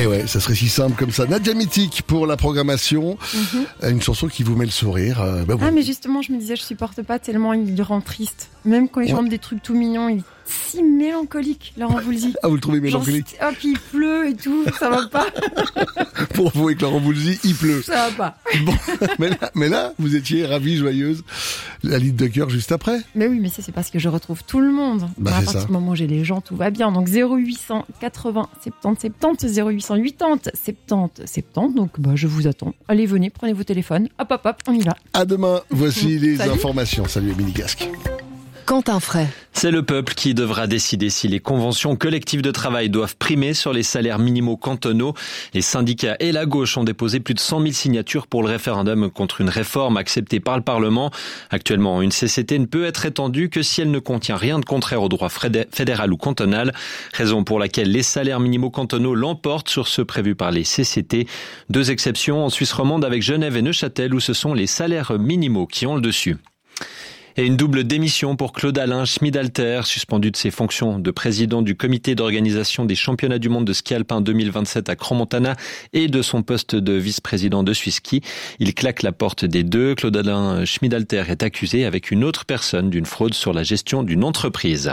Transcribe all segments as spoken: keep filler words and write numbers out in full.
Et ouais, ça serait si simple comme ça. Nadia Mythique pour la programmation. Mm-hmm. Une chanson qui vous met le sourire. Euh, bah, ah, mais justement, je me disais, je supporte pas tellement, il rend triste. Même quand il ouais. chante des trucs tout mignons, il est si mélancolique, Laurent Voulzy. Ah, vous le trouvez mélancolique? Genre, hop, il pleut et tout, ça va pas. Pour vous, avec Laurent Voulzy, il pleut. Ça va pas. Bon, mais là, mais là, vous étiez ravie, joyeuse. La ligne de cœur juste après. Mais oui, mais ça, c'est parce que je retrouve tout le monde. Bah, à c'est partir ça. du moment où j'ai les gens, tout va bien. Donc, zéro huit cent quatre-vingts soixante-dix soixante-dix, zéro huit cent quatre-vingts soixante-dix soixante-dix. Donc, bah, je vous attends. Allez, venez, prenez vos téléphones. Hop, hop, hop, on y va. À demain. Voici les Salut. informations. Salut, Émilie Casque. Quentin Fray. C'est le peuple qui devra décider si les conventions collectives de travail doivent primer sur les salaires minimaux cantonaux. Les syndicats et la gauche ont déposé plus de cent mille signatures pour le référendum contre une réforme acceptée par le Parlement. Actuellement, une C C T ne peut être étendue que si elle ne contient rien de contraire au droit fédéral ou cantonal, raison pour laquelle les salaires minimaux cantonaux l'emportent sur ceux prévus par les C C T. Deux exceptions en Suisse romande avec Genève et Neuchâtel où ce sont les salaires minimaux qui ont le dessus. Et une double démission pour Claude-Alain Schmidalter, suspendu de ses fonctions de président du comité d'organisation des championnats du monde de ski alpin deux mille vingt-sept à Crans-Montana et de son poste de vice-président de Swisski. Il claque la porte des deux. Claude-Alain Schmidalter est accusé avec une autre personne d'une fraude sur la gestion d'une entreprise.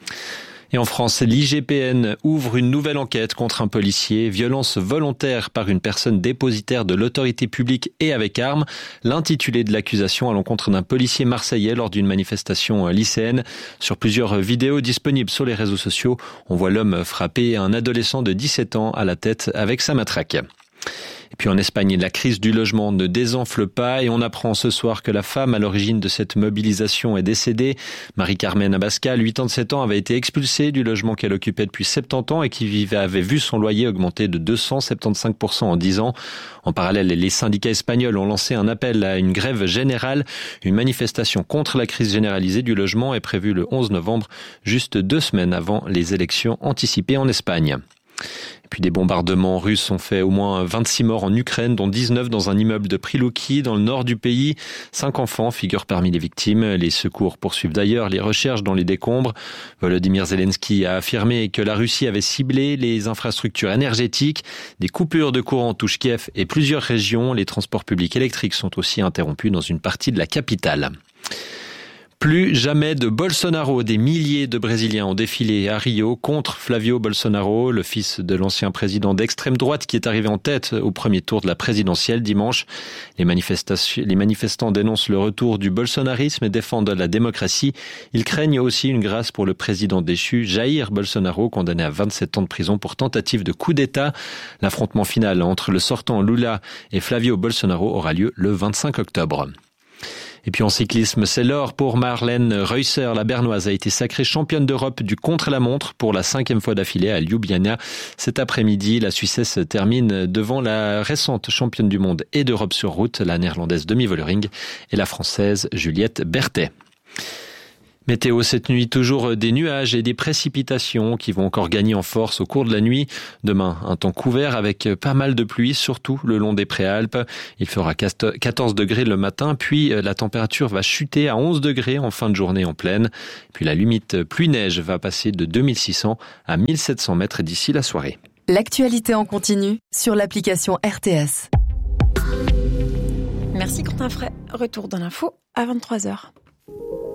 Et en France, l'I G P N ouvre une nouvelle enquête contre un policier. Violence volontaire par une personne dépositaire de l'autorité publique et avec arme. L'intitulé de l'accusation à l'encontre d'un policier marseillais lors d'une manifestation lycéenne. Sur plusieurs vidéos disponibles sur les réseaux sociaux, on voit l'homme frapper un adolescent de dix-sept ans à la tête avec sa matraque. Et puis en Espagne, la crise du logement ne désenfle pas et on apprend ce soir que la femme à l'origine de cette mobilisation est décédée. Marie-Carmen Abascal, quatre-vingt-sept ans, avait été expulsée du logement qu'elle occupait depuis soixante-dix ans et qui vivait, avait vu son loyer augmenter de deux cent soixante-quinze pour cent en dix ans. En parallèle, les syndicats espagnols ont lancé un appel à une grève générale. Une manifestation contre la crise généralisée du logement est prévue le onze novembre, juste deux semaines avant les élections anticipées en Espagne. Et puis des bombardements russes ont fait au moins vingt-six morts en Ukraine, dont dix-neuf dans un immeuble de Prilouki, dans le nord du pays. Cinq enfants figurent parmi les victimes. Les secours poursuivent d'ailleurs les recherches dans les décombres. Volodymyr Zelensky a affirmé que la Russie avait ciblé les infrastructures énergétiques. Des coupures de courant touchent Kiev et plusieurs régions. Les transports publics électriques sont aussi interrompus dans une partie de la capitale. Plus jamais de Bolsonaro. Des milliers de Brésiliens ont défilé à Rio contre Flavio Bolsonaro, le fils de l'ancien président d'extrême droite qui est arrivé en tête au premier tour de la présidentielle dimanche. Les manifestations, les manifestants dénoncent le retour du bolsonarisme et défendent la démocratie. Ils craignent aussi une grâce pour le président déchu, Jair Bolsonaro, condamné à vingt-sept ans de prison pour tentative de coup d'État. L'affrontement final entre le sortant Lula et Flavio Bolsonaro aura lieu le vingt-cinq octobre. Et puis en cyclisme, c'est l'or pour Marlène Reusser. La Bernoise a été sacrée championne d'Europe du contre-la-montre pour la cinquième fois d'affilée à Ljubljana. Cet après-midi, la Suissesse termine devant la récente championne du monde et d'Europe sur route, la néerlandaise Demi Vollering et la française Juliette Berthet. Météo cette nuit, toujours des nuages et des précipitations qui vont encore gagner en force au cours de la nuit. Demain, un temps couvert avec pas mal de pluie, surtout le long des Préalpes. Il fera quatorze degrés le matin, puis la température va chuter à onze degrés en fin de journée en plaine. Puis la limite pluie-neige va passer de deux mille six cents à mille sept cents mètres d'ici la soirée. L'actualité en continu sur l'application R T S. Merci Quentin Fray. Retour dans l'info à vingt-trois heures.